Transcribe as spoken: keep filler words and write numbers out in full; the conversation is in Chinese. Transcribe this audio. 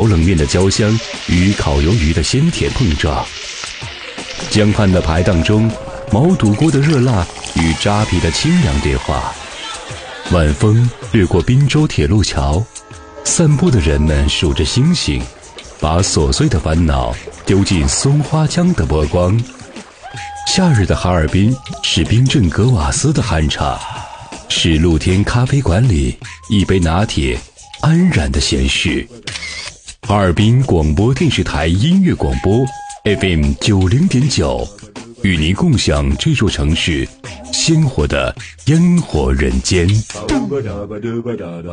冷面的焦香与烤鱿鱼的鲜甜碰撞。江畔的排档中，毛肚锅的热辣与扎啤的清凉对话。晚风掠过滨州铁路桥，散步的人们数着星星，把琐碎的烦恼丢进松花江的波光。夏日的哈尔滨是冰镇格瓦斯的酣畅，是露天咖啡馆里一杯拿铁安然的闲适。哈尔滨广播电视台音乐广播 F M 九零点九，与您共享这座城市鲜活的烟火人间。